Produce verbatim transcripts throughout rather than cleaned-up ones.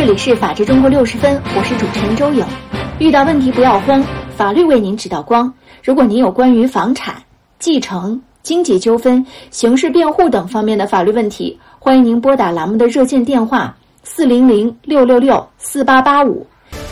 里是法治中国六十分，我是主持人周友。遇到问题不要慌，法律为您指道光。如果您有关于房产、继承、经济纠纷、刑事辩护等方面的法律问题，欢迎您拨打栏目的热线电话四零零六六六四八八五。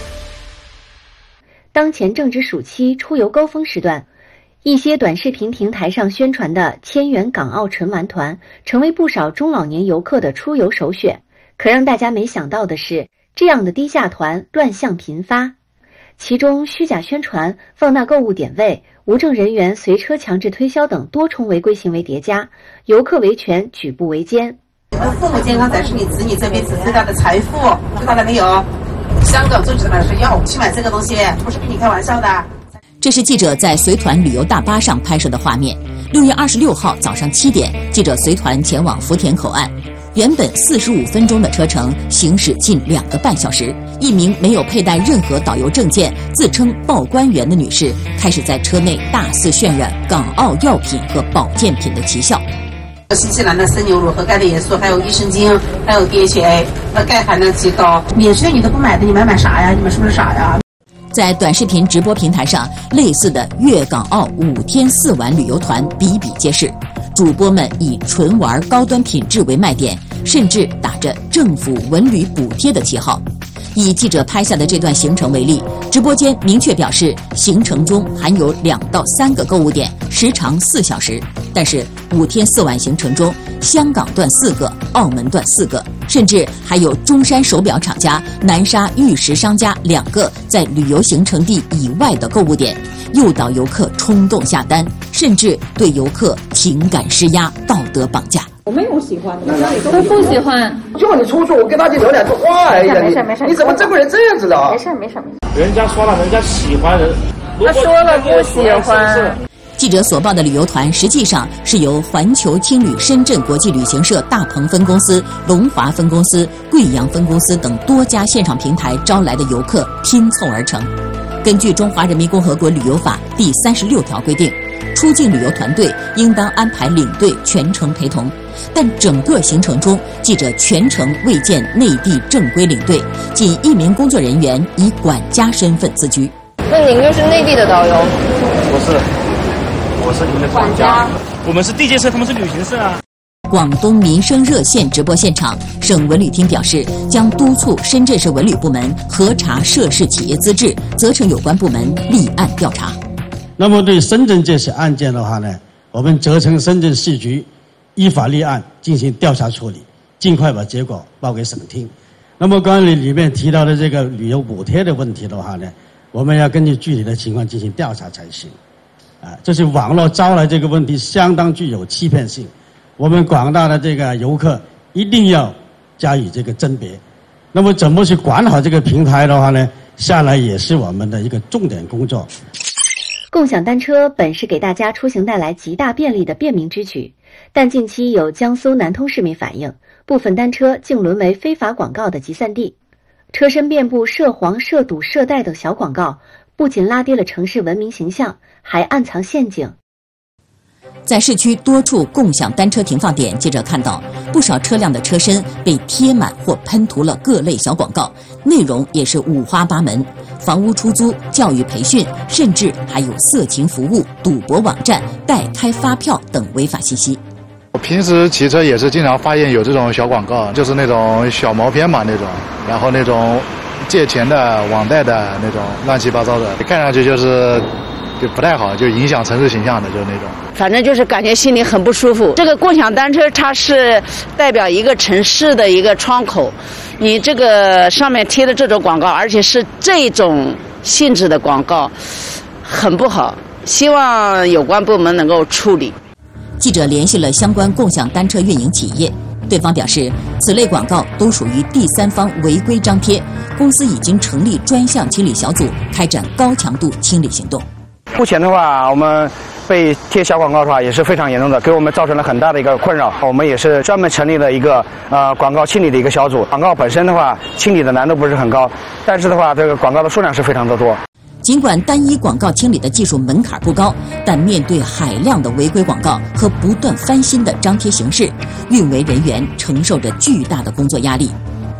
当前正值暑期出游高峰时段，一些短视频平台上宣传的千元港澳纯玩团，成为不少中老年游客的出游首选。可让大家没想到的是，这样的低价团乱象频发，其中虚假宣传、放大购物点位、无证人员随车强制推销等多重违规行为叠加，游客维权举步维艰。 父母健康才是你子女这辈子最大的财富，知道了没有？香港最值的是要去买这个东西，不是跟你开玩笑的。 这是记者在随团旅游大巴上拍摄的画面。六月二十六号早上七点，记者随团前往福田口岸。原本四十五分钟的车程，行驶近两个半小时。一名没有佩戴任何导游证件、自称报关员的女士，开始在车内大肆渲染港澳药品和保健品的奇效。 新西兰的生牛乳和钙的元素，还有益生菌，还有 D H A， 那钙含量极高。免税你都不买的，你买买啥呀？你们是不是傻呀？ 在短视频直播平台上，类似的粤港澳五天四晚旅游团比比皆是。主播们以纯玩高端品质为卖点，甚至打着政府文旅补贴的旗号。以记者拍下的这段行程为例，直播间明确表示行程中含有两到三个购物点，时长四小时。但是五天四晚行程中，香港段四个，澳门段四个，甚至还有中山手表厂家、南沙玉石商家两个在旅游行程地以外的购物点，诱导游客冲动下单，甚至对游客情感施压、道德绑架。 我没有喜欢的，我不喜欢。 就你出去，我跟他就聊两句话而已。 没事没事， 你怎么这个人这样子的？ 没事没事没事。 人家说了，人家喜欢人， 他说了不喜欢。 记者所报的旅游团实际上是由环球青旅深圳国际旅行社大鹏分公司、龙华分公司、贵阳分公司等多家线上平台招来的游客拼凑而成。根据《中华人民共和国旅游法》第三十六条规定，出境旅游团队应当安排领队全程陪同，但整个行程中，记者全程未见内地正规领队，仅一名工作人员以管家身份自居。 那您就是内地的导游？ 不是，我是您的管家。我们是地接社，他们是旅行社啊。 广东民生热线直播现场，省文旅厅表示将督促深圳市文旅部门核查涉事企业资质，责成有关部门立案调查。 那么对深圳这起案件的话呢，我们责成深圳市局依法立案进行调查处理，尽快把结果报给省厅。那么关于里面提到的这个旅游补贴的问题的话呢，我们要根据具体的情况进行调查才行。啊，这是网络招来这个问题相当具有欺骗性，我们广大的这个游客一定要加以这个甄别。那么怎么去管好这个平台的话呢，下来也是我们的一个重点工作。 共享单车本是给大家出行带来极大便利的便民之举，但近期有江苏南通市民反映，部分单车竟沦为非法广告的集散地，车身遍布涉黄、涉赌、涉贷等小广告，不仅拉低了城市文明形象，还暗藏陷阱。 在市区多处共享单车停放点，记者看到不少车辆的车身被贴满或喷涂了各类小广告，内容也是五花八门，房屋出租、教育培训，甚至还有色情服务、赌博网站、代开发票等违法信息。 我平时骑车也是经常发现有这种小广告，就是那种小毛片嘛那种，然后那种借钱的、网贷的那种乱七八糟的，看上去就是就不太好，就影响城市形象的，就是那种。 反正就是感觉心里很不舒服。这个共享单车它是代表一个城市的一个窗口，你这个上面贴的这种广告，而且是这种性质的广告，很不好。希望有关部门能够处理。 记者联系了相关共享单车运营企业，对方表示，此类广告都属于第三方违规张贴，公司已经成立专项清理小组，开展高强度清理行动。 目前的话，我们被贴小广告的话也是非常严重的，给我们造成了很大的一个困扰。我们也是专门成立了一个呃广告清理的一个小组。广告本身的话，清理的难度不是很高，但是的话，这个广告的数量是非常的多。 尽管单一广告清理的技术门槛不高，但面对海量的违规广告和不断翻新的张贴形式，运维人员承受着巨大的工作压力。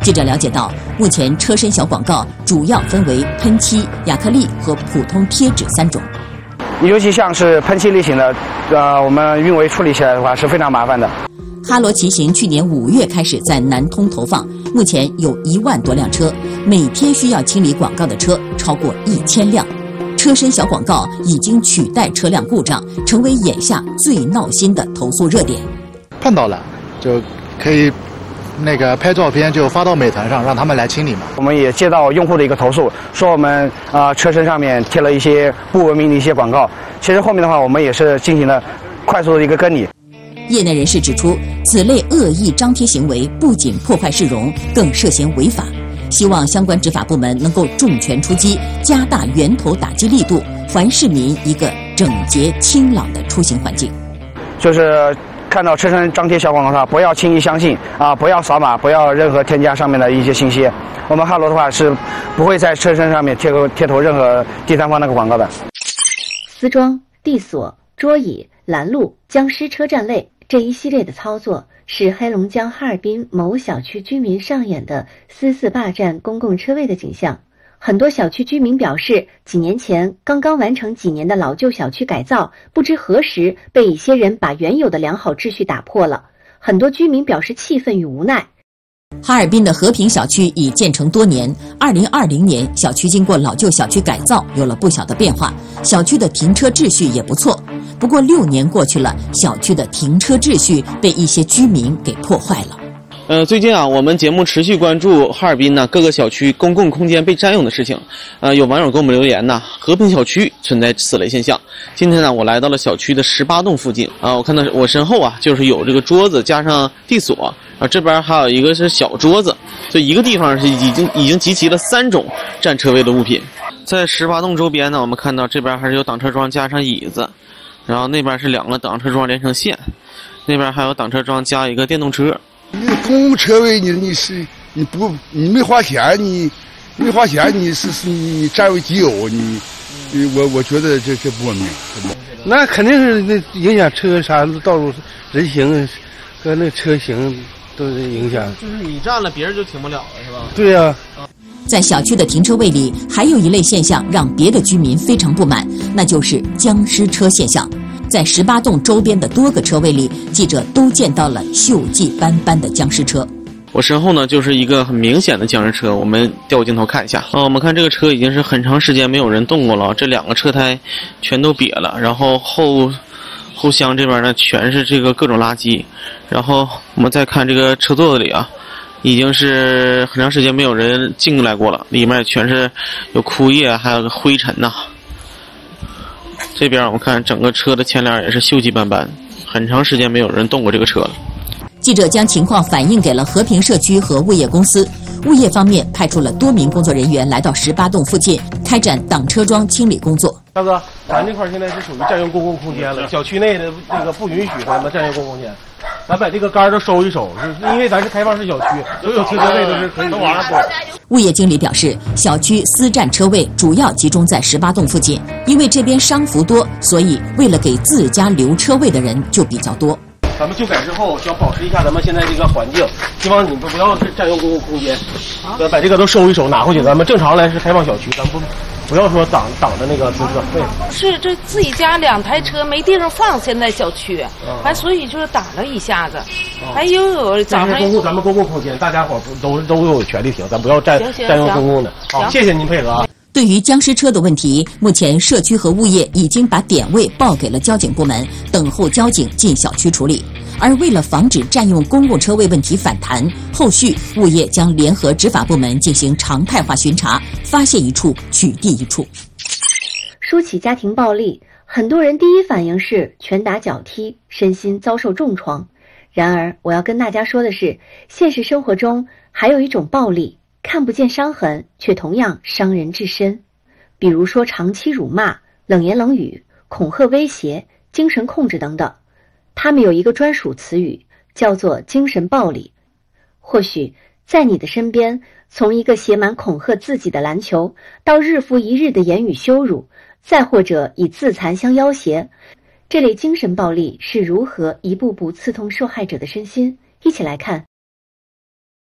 记者了解到，目前车身小广告主要分为喷漆、亚克力和普通贴纸三种。 尤其像是喷漆类型的，呃，我们运维处理起来的话是非常麻烦的。 哈罗骑行去年五月开始在南通投放，目前有一万多辆车，每天需要清理广告的车超过一千辆。车身小广告已经取代车辆故障，成为眼下最闹心的投诉热点。 碰到了就可以那个拍照片就发到美团上，让他们来清理嘛。 我们也接到用户的一个投诉，说我们啊、呃、车身上面贴了一些不文明的一些广告。其实后面的话，我们也是进行了快速的一个更拟。 业内人士指出，此类恶意张贴行为不仅破坏市容，更涉嫌违法。希望相关执法部门能够重拳出击，加大源头打击力度，还市民一个整洁清朗的出行环境。 就是看到车身张贴小广告的话，不要轻易相信啊，不要扫码，不要任何添加上面的一些信息。我们哈罗的话是不会在车身上面贴贴投任何第三方那个广告的。 丝装、地锁、桌椅、拦路、僵尸车站类这一系列的操作，是黑龙江哈尔滨某小区居民上演的私自霸占公共车位的景象。很多小区居民表示，几年前刚刚完成几年的老旧小区改造，不知何时被一些人把原有的良好秩序打破了。很多居民表示气愤与无奈。 哈尔滨的和平小区已建成多年，二零二零年小区经过老旧小区改造，有了不小的变化，小区的停车秩序也不错。不过六年过去了，小区的停车秩序被一些居民给破坏了。 呃，最近啊，我们节目持续关注哈尔滨呢各个小区公共空间被占用的事情。呃，有网友给我们留言呢，和平小区存在此类现象。今天呢，我来到了小区的十八栋附近啊，我看到我身后啊，就是有这个桌子加上地锁啊，这边还有一个是小桌子，所以一个地方是已经已经集齐了三种占车位的物品。在十八栋周边呢，我们看到这边还是有挡车桩加上椅子，然后那边是两个挡车桩连成线，那边还有挡车桩加一个电动车。 你公共车位你你是你不你没花钱，你没花钱你是是你占为己有，你你我我觉得这这不文明。 那肯定是那影响车啥道路人行和那车行都是影响。 就是你占了，别人就停不了了，是吧？ 对呀、 啊。在小区的停车位里，还有一类现象让别的居民非常不满，那就是僵尸车现象。在十八栋周边的多个车位里，记者都见到了锈迹斑斑的僵尸车。 我身后呢，就是一个很明显的僵尸车，我们调镜头看一下。啊，我们看这个车已经是很长时间没有人动过了，这两个车胎全都瘪了，然后后后厢这边呢全是这个各种垃圾，然后我们再看这个车座子里啊，已经是很长时间没有人进来过了，里面全是有枯叶还有灰尘呐、啊。这边我们看整个车的前脸也是锈迹斑斑，很长时间没有人动过这个车了。 记者将情况反映给了和平社区和物业公司，物业方面派出了多名工作人员来到十八栋附近，开展挡车桩清理工作。 大哥，咱这块现在是属于占用公共空间了，小区内的这个不允许咱们占用公共空间。咱把这个杆都收一收，因为咱是开放式小区，所有停车位都是可以都往上走。 物业经理表示，小区私占车位主要集中在十八栋附近，因为这边商服多，所以为了给自家留车位的人就比较多。 咱们修改之后，想保持一下咱们现在这个环境，希望你们不要占用公共空间，呃，把这个都收一收，拿回去。咱们正常来是开放小区，咱不不要说挡挡着那个停车位。 是这自己家两台车没地方放，现在小区，还、嗯、所以就是挡了一下子，还有有早上公共咱们公共空间，大家伙都都有权利停，咱不要占占用公共的。好，谢谢您配合啊。 对于僵尸车的问题，目前社区和物业已经把点位报给了交警部门，等候交警进小区处理。而为了防止占用公共车位问题反弹，后续物业将联合执法部门进行常态化巡查，发现一处取缔一处。 说起家庭暴力，很多人第一反应是拳打脚踢，身心遭受重创。然而我要跟大家说的是，现实生活中还有一种暴力，看不见伤痕，却同样伤人至深。比如说长期辱骂、冷言冷语、恐吓威胁、精神控制等等，他们有一个专属词语，叫做精神暴力。或许在你的身边，从一个写满恐吓自己的篮球，到日复一日的言语羞辱，再或者以自残相要挟，这类精神暴力是如何一步步刺痛受害者的身心？一起来看。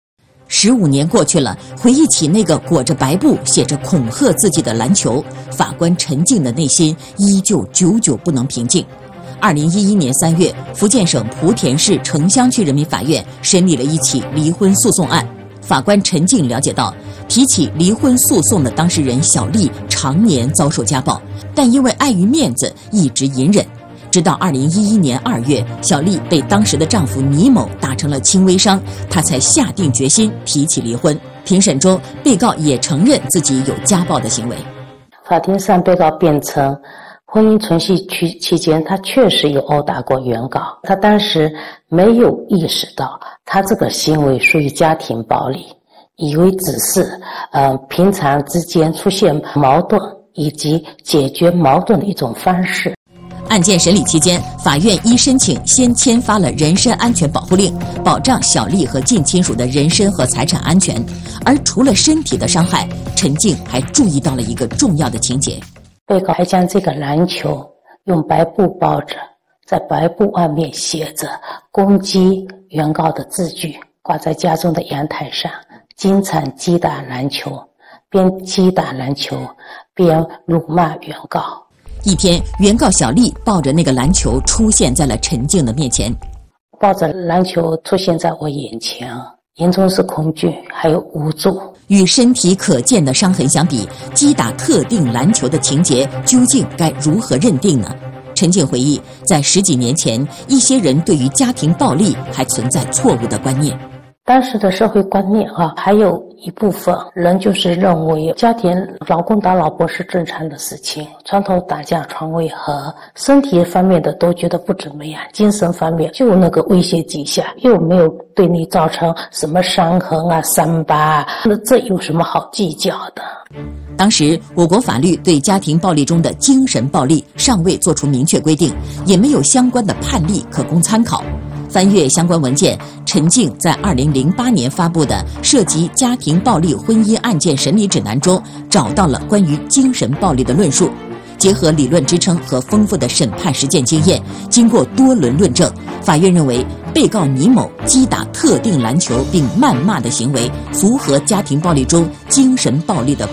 十五年过去了，回忆起那个裹着白布、写着恐吓字迹的篮球，法官陈静的内心依旧久久不能平静。二零一一年三月，福建省莆田市城乡区人民法院审理了一起离婚诉讼案。法官陈静了解到，提起离婚诉讼的当事人小丽常年遭受家暴，但因为碍于面子，一直隐忍。直到二零一一年二月，小丽被当时的丈夫倪某打成了轻微伤，她才下定决心提起离婚。庭审中，被告也承认自己有家暴的行为。 法庭上，被告辩称，婚姻存续期期间，他确实有殴打过原告，他当时没有意识到他这个行为属于家庭暴力，以为只是呃平常之间出现矛盾以及解决矛盾的一种方式。 案件审理期间，法院依申请先签发了人身安全保护令，保障小丽和近亲属的人身和财产安全。而除了身体的伤害，陈静还注意到了一个重要的情节。 被告还将这个篮球用白布包着，在白布外面写着攻击原告的字句，挂在家中的阳台上，经常击打篮球，边击打篮球边辱骂原告。 一天，原告小丽抱着那个篮球出现在了陈静的面前。 抱着篮球出现在我眼前，眼中是恐惧，还有无助。 与身体可见的伤痕相比，击打特定篮球的情节究竟该如何认定呢？陈静回忆，在十几年前，一些人对于家庭暴力还存在错误的观念。 当时的社会观念啊，还有一部分人就是认为家庭老公打老婆是正常的事情，床头打架床尾和，身体方面的都觉得不怎么样，精神方面就那个威胁几下，又没有对你造成什么伤痕啊伤疤啊，那这有什么好计较的？ 当时我国法律对家庭暴力中的精神暴力尚未作出明确规定，也没有相关的判例可供参考。翻阅相关文件，陈静在二零零八年发布的涉及家庭暴力婚姻案件审理指南中，找到了关于精神暴力的论述。结合理论支撑和丰富的审判实践经验，经过多轮论证，法院认为被告倪某击打特定篮球并谩骂的行为符合家庭暴力中精神暴力的